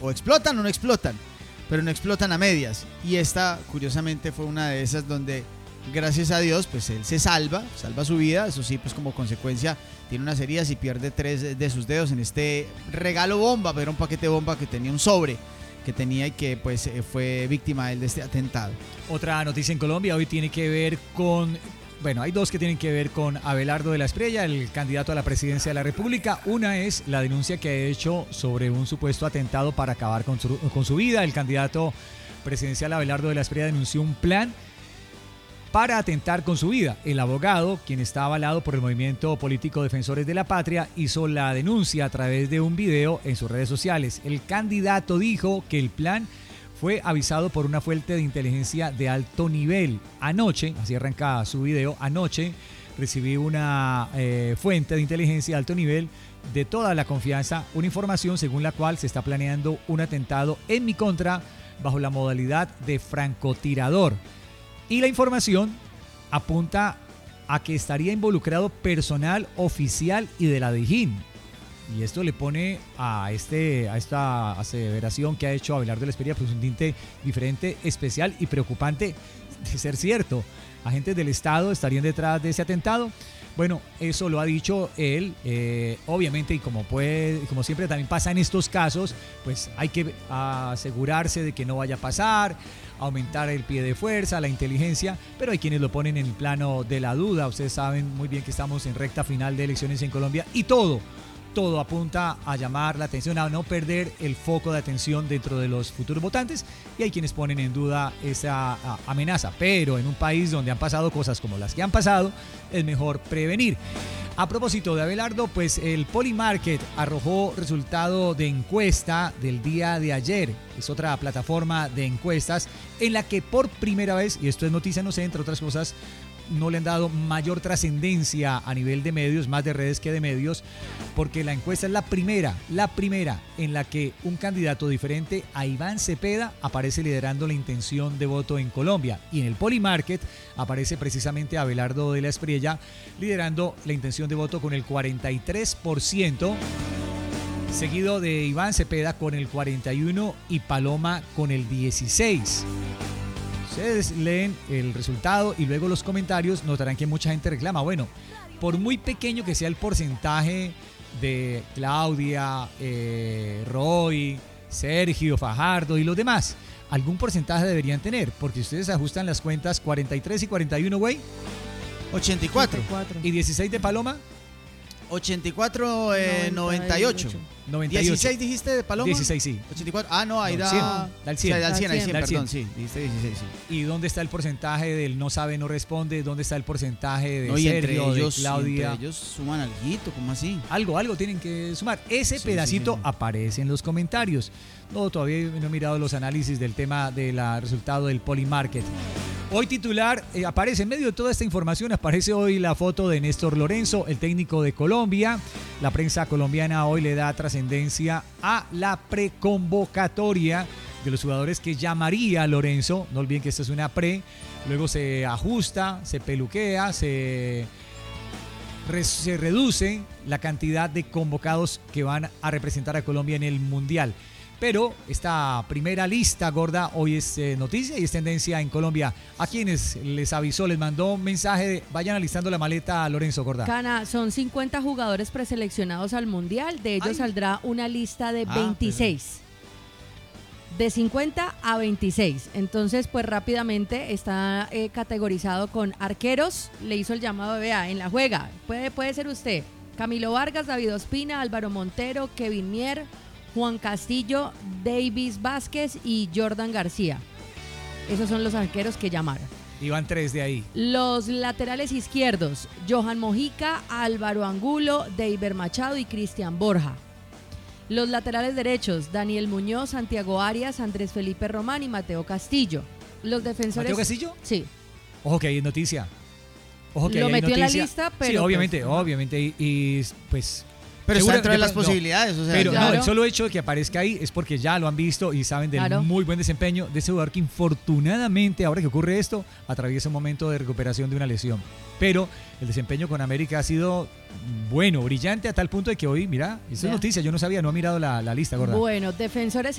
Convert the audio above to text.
o explotan o no explotan, pero no explotan a medias. Y esta, curiosamente, fue una de esas donde, gracias a Dios, pues él se salva su vida. Eso sí, pues como consecuencia tiene unas heridas y pierde 3 de sus dedos en este regalo bomba, pero era un paquete bomba que tenía un sobre que tenía y que pues fue víctima de este atentado. Otra noticia en Colombia hoy tiene que ver con... Bueno, hay dos que tienen que ver con Abelardo de la Espriella, el candidato a la presidencia de la República. Una es la denuncia que ha hecho sobre un supuesto atentado para acabar con su vida. El candidato presidencial Abelardo de la Espriella denunció un plan para atentar con su vida. El abogado, quien está avalado por el movimiento político Defensores de la Patria, hizo la denuncia a través de un video en sus redes sociales. El candidato dijo que el plan fue avisado por una fuente de inteligencia de alto nivel. Anoche, así arranca su video, anoche recibí una fuente de inteligencia de alto nivel de toda la confianza, una información según la cual se está planeando un atentado en mi contra bajo la modalidad de francotirador. Y la información apunta a que estaría involucrado personal oficial y de la DIJÍN. Y esto le pone a esta aseveración que ha hecho Abelardo de la Espriella pues un tinte diferente, especial y preocupante de ser cierto. Agentes del Estado estarían detrás de ese atentado. Bueno, eso lo ha dicho él, obviamente, y como siempre también pasa en estos casos, pues hay que asegurarse de que no vaya a pasar, aumentar el pie de fuerza, la inteligencia, pero hay quienes lo ponen en el plano de la duda. Ustedes saben muy bien que estamos en recta final de elecciones en Colombia y todo apunta a llamar la atención, a no perder el foco de atención dentro de los futuros votantes, y hay quienes ponen en duda esa amenaza, pero en un país donde han pasado cosas como las que han pasado, es mejor prevenir. A propósito de Abelardo, pues el Polymarket arrojó resultado de encuesta del día de ayer. Es otra plataforma de encuestas en la que por primera vez, y esto es noticia, no sé, entre otras cosas, no le han dado mayor trascendencia a nivel de medios, más de redes que de medios, porque la encuesta es la primera en la que un candidato diferente a Iván Cepeda aparece liderando la intención de voto en Colombia. Y en el Polymarket aparece precisamente Abelardo de la Espriella liderando la intención de voto con el 43%, seguido de Iván Cepeda con el 41% y Paloma con el 16%. Ustedes leen el resultado y luego los comentarios, notarán que mucha gente reclama. Bueno, por muy pequeño que sea el porcentaje de Claudia, Roy, Sergio, Fajardo y los demás, algún porcentaje deberían tener, porque ustedes ajustan las cuentas 43 y 41, güey. 84. ¿Y 16 de Paloma? 84, 98. 16 dijiste de Paloma. 16, sí. 84. Ah, no, ahí da 100. Da el 100. Da el 100, ahí 100, Da el 100. perdón, sí, dijiste 16, sí. ¿Y dónde está el porcentaje del no sabe, no responde? ¿Dónde está el porcentaje de No, y Sergio, ellos, de Claudia? entre ellos suman alguito, ¿cómo así? Algo tienen que sumar. Ese pedacito sí. aparece en los comentarios. No, todavía no he mirado los análisis del tema del resultado del Polymarket. Hoy titular, aparece en medio de toda esta información, aparece hoy la foto de Néstor Lorenzo, el técnico de Colombia. La prensa colombiana hoy le da trascendencia a la preconvocatoria de los jugadores que llamaría Lorenzo. No olviden que esto es una pre, luego se ajusta, se peluquea, se reduce la cantidad de convocados que van a representar a Colombia en el Mundial. Pero esta primera lista, Gorda, hoy es noticia y es tendencia en Colombia. A quienes les avisó, les mandó un mensaje de vayan alistando la maleta a Lorenzo, Gorda. Cana, son 50 jugadores preseleccionados al Mundial. De ellos saldrá una lista de 26. De 50 a 26. Entonces, pues rápidamente está categorizado con arqueros. Le hizo el llamado de vea, en la juega. Puede ser usted. Camilo Vargas, David Ospina, Álvaro Montero, Kevin Mier, Juan Castillo, Davis Vázquez y Jordan García. Esos son los arqueros que llamaron. Iban 3 de ahí. Los laterales izquierdos, Johan Mojica, Álvaro Angulo, Deiber Machado y Cristian Borja. Los laterales derechos, Daniel Muñoz, Santiago Arias, Andrés Felipe Román y Mateo Castillo. Los defensores... ¿Mateo Castillo? Sí. Ojo que hay noticia. Ojo que lo hay metió noticia. en la lista, pero... Sí, obviamente, pues, obviamente. Y pues... Pero está dentro de las no, posibilidades. O sea, pero ya. no, el solo hecho de que aparezca ahí es porque ya lo han visto y saben del muy buen desempeño de ese jugador que infortunadamente, ahora que ocurre esto, atraviesa un momento de recuperación de una lesión. Pero el desempeño con América ha sido bueno, brillante, a tal punto de que hoy, mira, esa es noticia, yo no sabía, no he mirado la lista, Gorda. Bueno, defensores